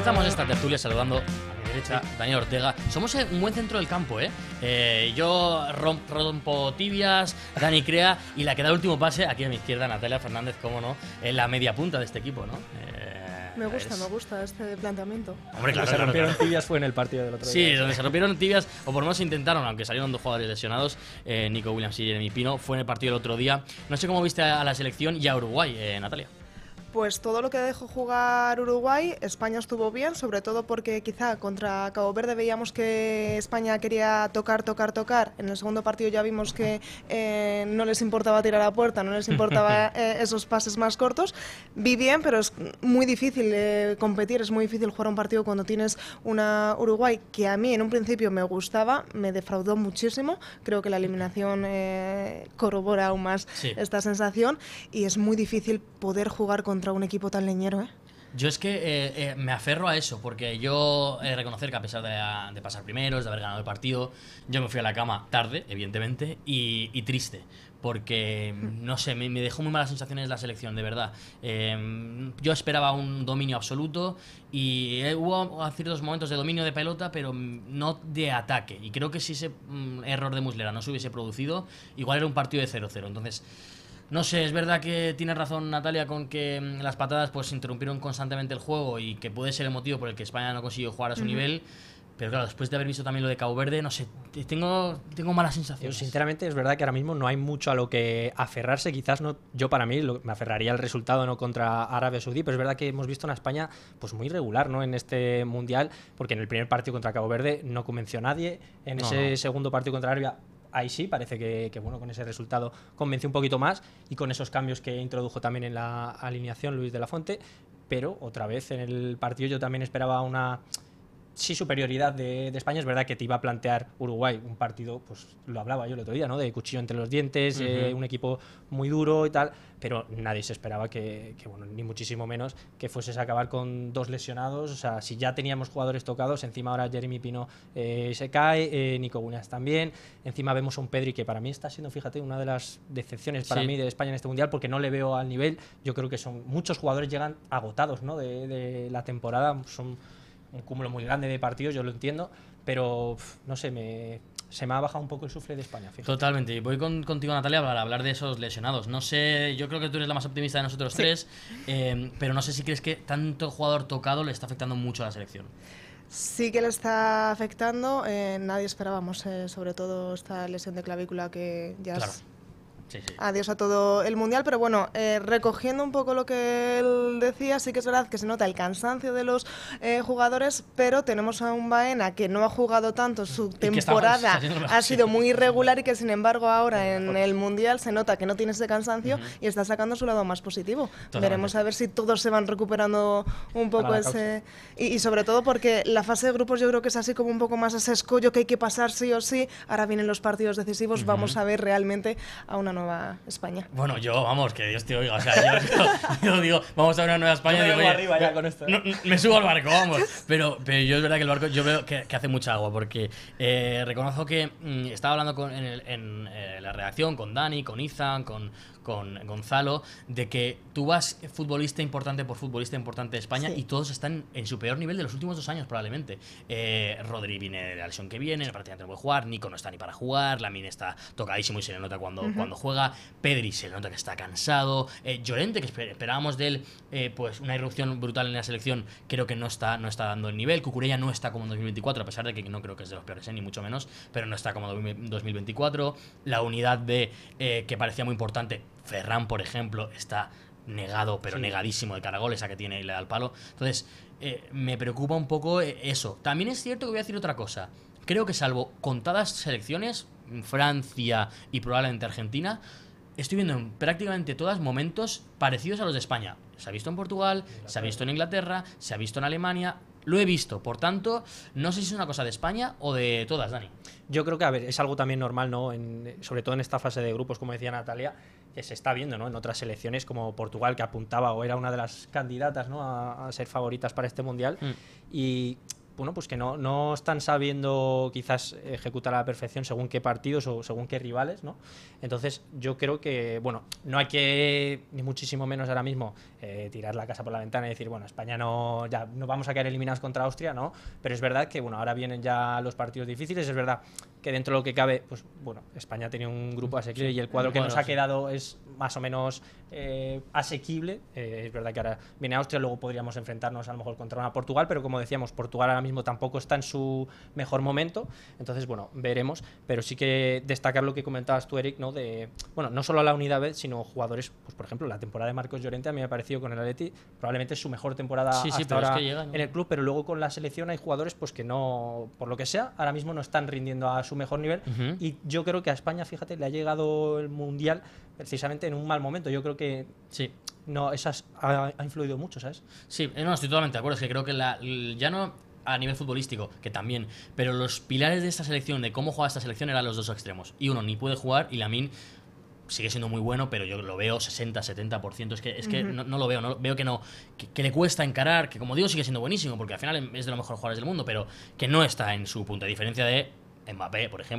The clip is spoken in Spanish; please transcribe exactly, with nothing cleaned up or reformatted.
Comenzamos esta tertulia saludando a mi derecha, Daniel Ortega. Somos un buen centro del campo, ¿eh? eh yo romp, rompo tibias, Dani crea, y la que da el último pase, aquí a mi izquierda, Natalia Fernández, cómo no, en la media punta de este equipo, ¿no? Eh, me gusta, es... me gusta este planteamiento. Hombre, claro, se claro, rompieron claro. tibias fue en el partido del otro sí, día. Sí, donde se rompieron tibias, o por lo menos intentaron, aunque salieron dos jugadores lesionados, eh, Nico Williams y Jeremy Pino, fue en el partido del otro día. No sé cómo viste a la selección y a Uruguay, eh, Natalia. Pues todo lo que dejó jugar Uruguay, España estuvo bien, sobre todo porque quizá contra Cabo Verde veíamos que España quería tocar, tocar, tocar. En el segundo partido ya vimos que eh, no les importaba tirar a la puerta, no les importaba eh, esos pases más cortos. Vi bien, pero es muy difícil eh, competir, es muy difícil jugar un partido cuando tienes una Uruguay que a mí en un principio me gustaba, me defraudó muchísimo. Creo que la eliminación eh, corrobora aún más sí. esta sensación, y es muy difícil poder jugar contra contra un equipo tan leñero, ¿eh? Yo es que eh, eh, me aferro a eso, porque yo he de reconocer que a pesar de, de pasar primeros, de haber ganado el partido, yo me fui a la cama tarde, evidentemente, y, y triste, porque, no sé, me, me dejó muy malas sensaciones la selección, de verdad. Eh, yo esperaba un dominio absoluto y eh, hubo ciertos momentos de dominio de pelota, pero no de ataque, y creo que si ese mm, error de Muslera no se hubiese producido, igual era un partido de cero cero, entonces... No sé, es verdad que tiene razón Natalia con que las patadas pues interrumpieron constantemente el juego y que puede ser el motivo por el que España no consiguió jugar a su uh-huh. nivel, pero claro, después de haber visto también lo de Cabo Verde, no sé, tengo, tengo malas sensaciones. Yo, sinceramente, es verdad que ahora mismo no hay mucho a lo que aferrarse, quizás no, yo para mí lo, me aferraría al resultado no contra Arabia Saudí, pero es verdad que hemos visto una España pues muy regular, ¿no? En este Mundial, porque en el primer partido contra Cabo Verde no convenció a nadie, en no, ese no. segundo partido contra Arabia ahí sí, parece que, que bueno, con ese resultado convenció un poquito más y con esos cambios que introdujo también en la alineación Luis de la Fuente, pero otra vez en el partido yo también esperaba una sí superioridad de, de España. Es verdad que te iba a plantear Uruguay un partido, pues lo hablaba yo el otro día, ¿no? De cuchillo entre los dientes, uh-huh. eh, un equipo muy duro y tal, pero nadie se esperaba que, que, bueno, ni muchísimo menos que fueses a acabar con dos lesionados. O sea, si ya teníamos jugadores tocados, encima ahora Jeremy Pino eh, se cae, eh, Nico Williams también, encima vemos a un Pedri que para mí está siendo, fíjate, una de las decepciones para sí. mí de España en este Mundial, porque no le veo al nivel. Yo creo que son muchos jugadores llegan agotados, ¿no? de, de la temporada, son un cúmulo muy grande de partidos, yo lo entiendo, pero no sé, me, se me ha bajado un poco el sufle de España. Fíjate. Totalmente, y voy con, contigo, Natalia, para hablar de esos lesionados. No sé, yo creo que tú eres la más optimista de nosotros sí. tres, eh, pero no sé si crees que tanto jugador tocado le está afectando mucho a la selección. Sí que le está afectando, eh, nadie esperábamos, eh, sobre todo esta lesión de clavícula que ya claro. es... Sí, sí. Adiós a todo el Mundial, pero bueno, eh, recogiendo un poco lo que él decía, sí que es verdad que se nota el cansancio de los eh, jugadores, pero tenemos a un Baena que no ha jugado tanto, su temporada ha sido muy irregular y que sin embargo ahora en el Mundial se nota que no tiene ese cansancio uh-huh. y está sacando su lado más positivo. Totalmente. Veremos a ver si todos se van recuperando un poco ese... Y, y sobre todo porque la fase de grupos yo creo que es así como un poco más ese escollo que hay que pasar sí o sí, ahora vienen los partidos decisivos, uh-huh. vamos a ver realmente a una nueva Nueva España. Bueno, yo, vamos, que Dios te oiga, o sea, yo, yo, yo digo, vamos a ver una nueva España, yo me digo, oye, arriba ya con esto, ¿eh? no, me subo al barco, vamos, pero, pero yo es verdad que el barco yo veo que, que hace mucha agua, porque eh, reconozco que mmm, estaba hablando con, en, el, en eh, la redacción con Dani, con Izan, con, con Gonzalo, de que tú vas futbolista importante por futbolista importante de España sí. y todos están en su peor nivel de los últimos dos años probablemente. Eh, Rodri viene de la lesión que viene, prácticamente no puede jugar, Nico no está ni para jugar, Lamine está tocadísimo y se le nota cuando, uh-huh. cuando juega, Pedri se le nota que está cansado, eh, Llorente, que esper- esperábamos de él eh, pues una irrupción brutal en la selección, creo que no está, no está dando el nivel. Cucurella no está como en dos mil veinticuatro, a pesar de que no creo que es de los peores, eh, ni mucho menos, pero no está como en dos mil veinticuatro. La unidad de eh, que parecía muy importante, Ferran, por ejemplo, está negado, pero sí. negadísimo de cara a gol, esa que tiene y le da al palo. Entonces, eh, me preocupa un poco eh, eso. También es cierto que voy a decir otra cosa. Creo que salvo contadas selecciones, Francia y probablemente Argentina, estoy viendo en prácticamente todos momentos parecidos a los de España. Se ha visto en Portugal, se ha visto en Inglaterra, se ha visto en Alemania. Lo he visto, por tanto, no sé si es una cosa de España o de todas, Dani. Yo creo que, a ver, es algo también normal, ¿no? En, sobre todo en esta fase de grupos, como decía Natalia, que se está viendo, ¿no? En otras selecciones como Portugal, que apuntaba o era una de las candidatas, ¿no? a, a ser favoritas para este Mundial. Mm. Y bueno, pues que no, no están sabiendo quizás ejecutar a la perfección según qué partidos o según qué rivales, ¿no? Entonces yo creo que, bueno, no hay que, ni muchísimo menos ahora mismo, eh, tirar la casa por la ventana y decir, bueno, España no, ya no vamos a caer eliminados contra Austria, ¿no? Pero es verdad que, bueno, ahora vienen ya los partidos difíciles, es verdad que dentro de lo que cabe, pues bueno, España ha tenido un grupo asequible sí, y el cuadro que bueno, nos ha quedado sí. es más o menos eh, asequible. Eh, es verdad que ahora viene Austria, luego podríamos enfrentarnos a lo mejor contra una Portugal, pero como decíamos, Portugal ahora mismo tampoco está en su mejor momento, entonces bueno, veremos, pero sí que destacar lo que comentabas tú, Eric, ¿no? De, bueno, no solo la unidad B, sino jugadores, pues por ejemplo, la temporada de Marcos Llorente a mí me ha parecido con el Atleti, probablemente es su mejor temporada sí, sí, hasta ahora es que llega, ¿no? en el club, pero luego con la selección hay jugadores pues que no, por lo que sea, ahora mismo no están rindiendo a su mejor nivel, uh-huh. y yo creo que a España, fíjate, le ha llegado el Mundial precisamente en un mal momento. Yo creo que sí, no, esas ha, ha influido mucho, ¿sabes? Sí, no, estoy totalmente de acuerdo. Es que creo que la, ya no a nivel futbolístico, que también, pero los pilares de esta selección, de cómo juega esta selección, eran los dos extremos. Y uno ni puede jugar y Lamine sigue siendo muy bueno, pero yo lo veo sesenta, setenta por ciento. Es que, es que uh-huh. no, no lo veo, no, veo que no que, que le cuesta encarar, que como digo sigue siendo buenísimo, porque al final es de los mejores jugadores del mundo, pero que no está en su punto, a diferencia de Mbappé, por ejemplo.